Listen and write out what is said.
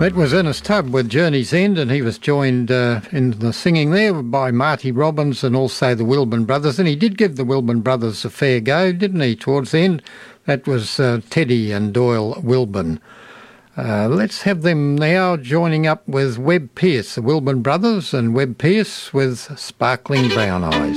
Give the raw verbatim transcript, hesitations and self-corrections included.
That was Ernest Tubb with Journey's End, and he was joined uh, in the singing there by Marty Robbins and also the Wilburn Brothers. And he did give the Wilburn Brothers a fair go, didn't he, towards the end? That was uh, Teddy and Doyle Wilburn. Uh, let's have them now joining up with Webb Pierce, the Wilburn Brothers, and Webb Pierce with Sparkling Brown Eyes.